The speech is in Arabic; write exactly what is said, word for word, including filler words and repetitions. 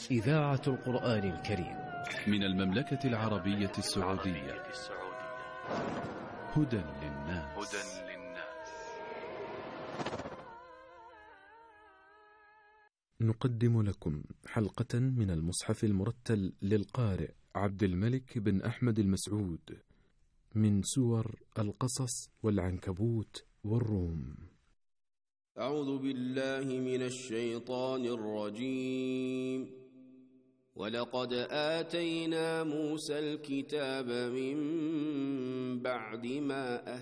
إذاعة القرآن الكريم من المملكة العربية السعودية. هدى للناس. نقدم لكم حلقة من المصحف المرتل للقارئ عبد الملك بن أحمد المسعود من سور القصص والعنكبوت والروم. أعوذ بالله من الشيطان الرجيم. ولقد آتينا موسى الكتاب من بعد ما